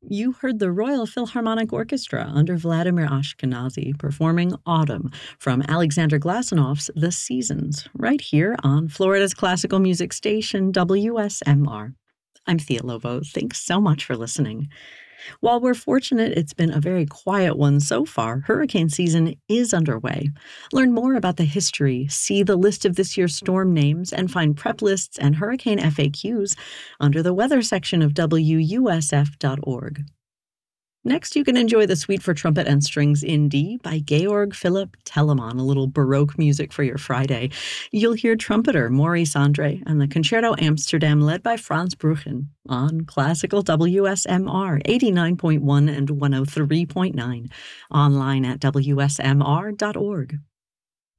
You heard the Royal Philharmonic Orchestra under Vladimir Ashkenazy performing Autumn from Alexander Glasenov's The Seasons, right here on Florida's classical music station, WSMR. I'm Thea Lovo. Thanks so much for listening. While we're fortunate it's been a very quiet one so far, hurricane season is underway. Learn more about the history, see the list of this year's storm names, and find prep lists and hurricane FAQs under the weather section of WUSF.org. Next, you can enjoy the Suite for Trumpet and Strings in D by Georg Philipp Telemann, a little Baroque music for your Friday. You'll hear trumpeter Maurice Andre and the Concerto Amsterdam led by Franz Bruchen on Classical WSMR 89.1 and 103.9, online at WSMR.org.